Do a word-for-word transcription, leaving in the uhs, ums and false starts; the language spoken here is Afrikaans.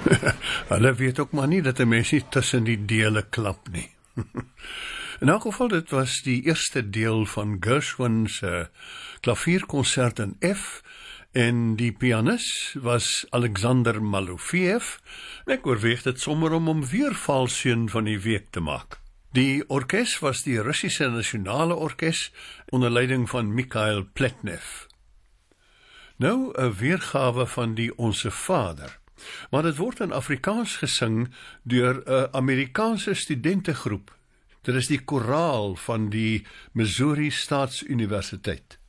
Hulle weet ook maar nie dat 'n mens nie tussen die dele klap nie. In elk geval, dit was die eerste deel van Gershwin se klavierkonsert in F, en die pianis was Alexander Malofiev. Ek oorweeg dit sommer om hom weer valseun van die week te maak. Die orkes was die Russiese Nasionale Orkes onder leiding van Mikhail Pletnev. Nou 'n weergawe van die Onse Vader, maar dit word in Afrikaans gesing deur 'n Amerikaanse studentegroep. Dit is die koraal van die Missouri Staatsuniversiteit.